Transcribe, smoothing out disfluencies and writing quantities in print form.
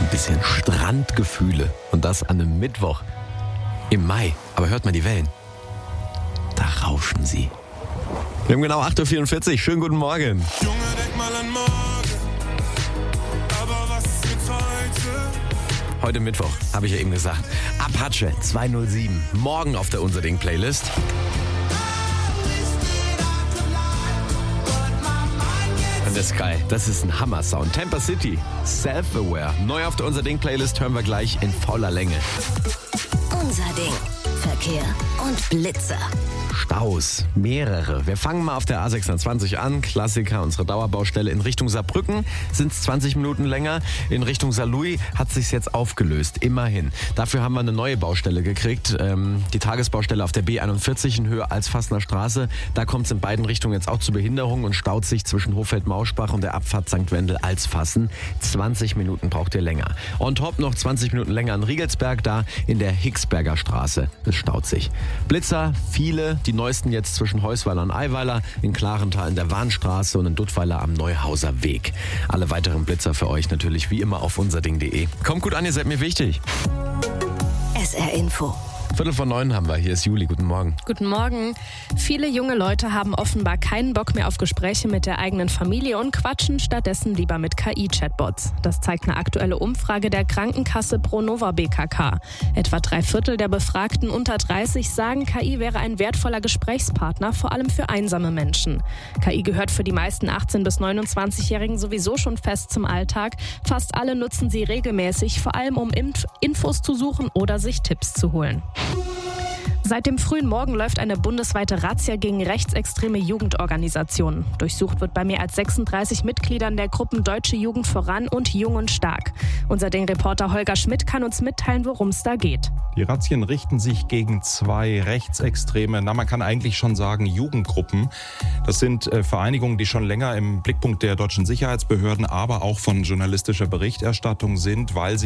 Ein bisschen Strandgefühle. Und das an einem Mittwoch im Mai. Aber hört mal die Wellen. Da rauschen sie. Wir haben genau 8.44 Uhr. Schönen guten Morgen. Junge, denk mal an morgen. Aber was ist jetzt heute? Heute Mittwoch, habe ich ja eben gesagt. Apache 207. Morgen auf der Unser Ding Playlist. Und das ist geil. Das ist ein Hammer-Sound. Tampa City, Self-Aware. Neu auf der Unser Ding Playlist hören wir gleich in voller Länge. Unser Ding. Verkehr und Blitzer. Staus, mehrere. Wir fangen mal auf der A26 an. Klassiker, unsere Dauerbaustelle in Richtung Saarbrücken sind es 20 Minuten länger. In Richtung Saarlouis hat sich's jetzt aufgelöst, immerhin. Dafür haben wir eine neue Baustelle gekriegt. Die Tagesbaustelle auf der B41 in Höhe Alsfassener Straße. Da kommt es in beiden Richtungen jetzt auch zu Behinderungen und staut sich zwischen Hochfeld-Mauschbach und der Abfahrt St. Wendel-Alsfassen. 20 Minuten braucht ihr länger. On top noch 20 Minuten länger in Riegelsberg, da in der Hicksberger Straße. Es staut sich. Blitzer, viele. Die neuesten jetzt zwischen Heusweiler und Eiweiler, in Klarental in der Warnstraße und in Duttweiler am Neuhauser Weg. Alle weiteren Blitzer für euch natürlich wie immer auf unserding.de. Kommt gut an, ihr seid mir wichtig. SR Info. 8:45 haben wir. Hier ist Juli. Guten Morgen. Guten Morgen. Viele junge Leute haben offenbar keinen Bock mehr auf Gespräche mit der eigenen Familie und quatschen stattdessen lieber mit KI-Chatbots. Das zeigt eine aktuelle Umfrage der Krankenkasse Pronova BKK. Etwa 3/4 der Befragten unter 30 sagen, KI wäre ein wertvoller Gesprächspartner, vor allem für einsame Menschen. KI gehört für die meisten 18- bis 29-Jährigen sowieso schon fest zum Alltag. Fast alle nutzen sie regelmäßig, vor allem um Infos zu suchen oder sich Tipps zu holen. Seit dem frühen Morgen läuft eine bundesweite Razzia gegen rechtsextreme Jugendorganisationen. Durchsucht wird bei mehr als 36 Mitgliedern der Gruppen Deutsche Jugend voran und Jung und Stark. Unser Ding-Reporter Holger Schmidt kann uns mitteilen, worum es da geht. Die Razzien richten sich gegen zwei rechtsextreme, man kann eigentlich schon sagen Jugendgruppen. Das sind Vereinigungen, die schon länger im Blickpunkt der deutschen Sicherheitsbehörden, aber auch von journalistischer Berichterstattung sind, weil sie